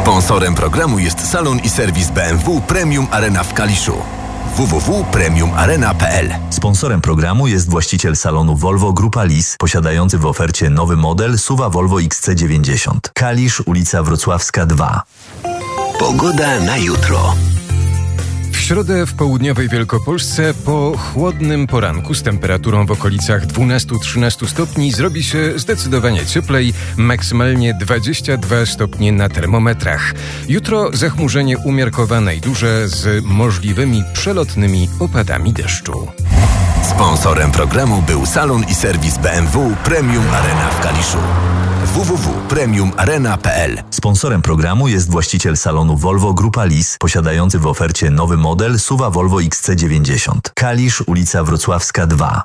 Sponsorem programu jest salon i serwis BMW Premium Arena w Kaliszu. www.premiumarena.pl. Sponsorem programu jest właściciel salonu Volvo Grupa Lis, posiadający w ofercie nowy model SUV Volvo XC90. Kalisz, ulica Wrocławska 2. Pogoda na jutro. W środę w południowej Wielkopolsce po chłodnym poranku z temperaturą w okolicach 12-13 stopni zrobi się zdecydowanie cieplej, maksymalnie 22 stopnie na termometrach. Jutro zachmurzenie umiarkowane i duże z możliwymi przelotnymi opadami deszczu. Sponsorem programu był salon i serwis BMW Premium Arena w Kaliszu. www.premiumarena.pl. Sponsorem programu jest właściciel salonu Volvo Grupa Lis, posiadający w ofercie nowy model SUV Volvo XC90. Kalisz, ulica Wrocławska 2.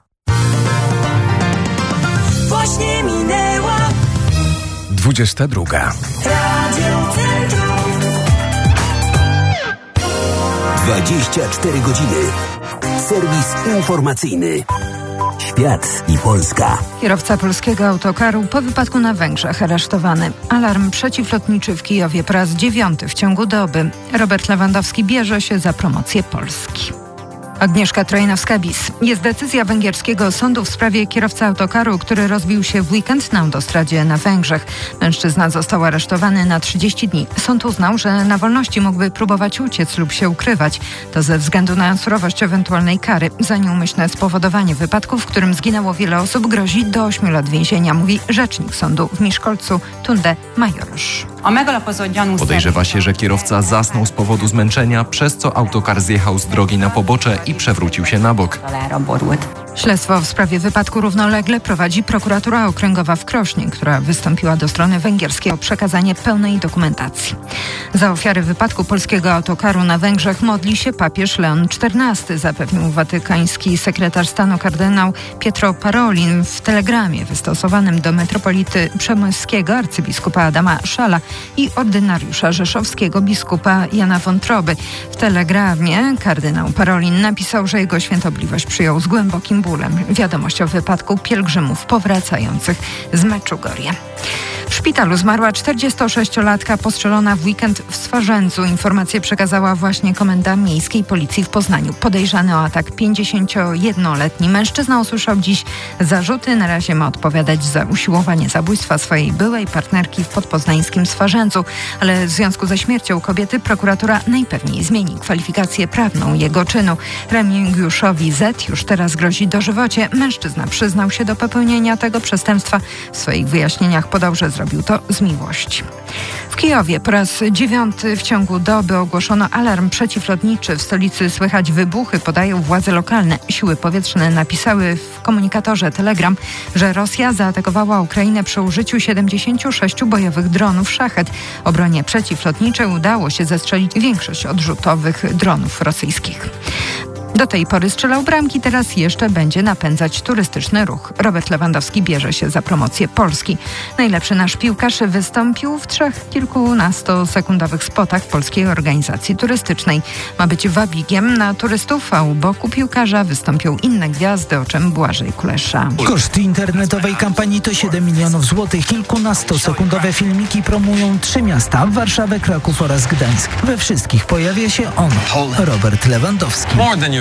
Właśnie minęła 22. Radio Centrum. 24 godziny. Serwis informacyjny. Świat i Polska. Kierowca polskiego autokaru po wypadku na Węgrzech aresztowany. Alarm przeciwlotniczy w Kijowie po raz 9 w ciągu doby. Robert Lewandowski bierze się za promocję Polski. Agnieszka Trojnowska-Bis. Jest decyzja węgierskiego sądu w sprawie kierowcy autokaru, który rozbił się w weekend na autostradzie na Węgrzech. Mężczyzna został aresztowany na 30 dni. Sąd uznał, że na wolności mógłby próbować uciec lub się ukrywać. To ze względu na surowość ewentualnej kary. Za nieumyślne spowodowanie wypadku, w którym zginęło wiele osób, grozi do 8 lat więzienia, mówi rzecznik sądu w Miszkolcu Tunde Majorosz. Podejrzewa się, że kierowca zasnął z powodu zmęczenia, przez co autokar zjechał z drogi na pobocze i przewrócił się na bok. Śledztwo w sprawie wypadku równolegle prowadzi prokuratura okręgowa w Krośnie, która wystąpiła do strony węgierskiej o przekazanie pełnej dokumentacji. Za ofiary wypadku polskiego autokaru na Węgrzech modli się papież Leon XIV, zapewnił watykański sekretarz stanu kardynał Pietro Parolin w telegramie wystosowanym do metropolity przemyskiego arcybiskupa Adama Szala i ordynariusza rzeszowskiego biskupa Jana Wątroby. W telegramie kardynał Parolin napisał, że jego świętobliwość przyjął z głębokim bólem wiadomość o wypadku pielgrzymów powracających z Meczugorie. W szpitalu zmarła 46-latka postrzelona w weekend w Swarzędzu. Informację przekazała właśnie Komenda Miejskiej Policji w Poznaniu. Podejrzany o atak 51-letni mężczyzna usłyszał dziś zarzuty. Na razie ma odpowiadać za usiłowanie zabójstwa swojej byłej partnerki w podpoznańskim Swarzędzu. Ale w związku ze śmiercią kobiety prokuratura najpewniej zmieni kwalifikację prawną jego czynu. Remigiuszowi Z już teraz grozi dożywocie. Mężczyzna przyznał się do popełnienia tego przestępstwa. W swoich wyjaśnieniach podał, że zrobił to z miłości. W Kijowie po raz 9 w ciągu doby ogłoszono alarm przeciwlotniczy. W stolicy słychać wybuchy, podają władze lokalne. Siły powietrzne napisały w komunikatorze Telegram, że Rosja zaatakowała Ukrainę przy użyciu 76 bojowych dronów Szachet. Obronie przeciwlotniczej udało się zestrzelić większość odrzutowych dronów rosyjskich. Do tej pory strzelał bramki, teraz jeszcze będzie napędzać turystyczny ruch. Robert Lewandowski bierze się za promocję Polski. Najlepszy nasz piłkarz wystąpił w 3 kilkunastosekundowych spotach polskiej organizacji turystycznej. Ma być wabigiem na turystów, a u boku piłkarza wystąpią inne gwiazdy, o czym Błażej Kulesza. Koszt internetowej kampanii to 7 milionów złotych. Kilkunastosekundowe filmiki promują 3 miasta: Warszawę, Kraków oraz Gdańsk. We wszystkich pojawia się on, Robert Lewandowski.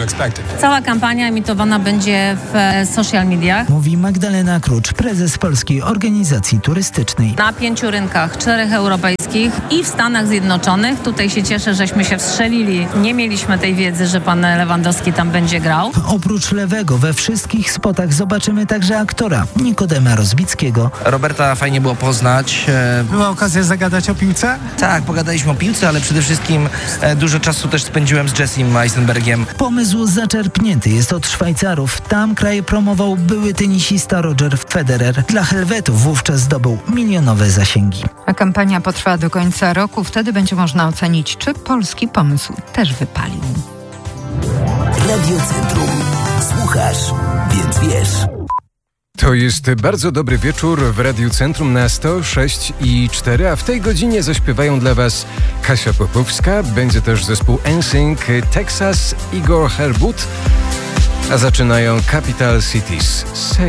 Cała kampania emitowana będzie w social mediach. Mówi Magdalena Krucz, prezes Polskiej Organizacji Turystycznej. Na 5 rynkach, 4 europejskich i w Stanach Zjednoczonych. Tutaj się cieszę, żeśmy się wstrzelili. Nie mieliśmy tej wiedzy, że pan Lewandowski tam będzie grał. Oprócz Lewego we wszystkich spotach zobaczymy także aktora Nikodema Rozbickiego. Roberta fajnie było poznać. Była okazja zagadać o piłce? Tak, pogadaliśmy o piłce, ale przede wszystkim dużo czasu też spędziłem z Jessim Eisenbergiem. Pomysł zaczerpnięty jest od Szwajcarów. Tam kraj promował były tenisista Roger Federer. Dla Helwetów wówczas zdobył milionowe zasięgi. A kampania potrwa do końca roku. Wtedy będzie można ocenić, czy polski pomysł też wypalił. Radio Centrum. Słuchasz, więc wiesz. To jest bardzo dobry wieczór w Radiu Centrum na 106,4, a w tej godzinie zaśpiewają dla Was Kasia Popowska, będzie też zespół NSYNC, Texas, Igor Herbut, a zaczynają Capital Cities.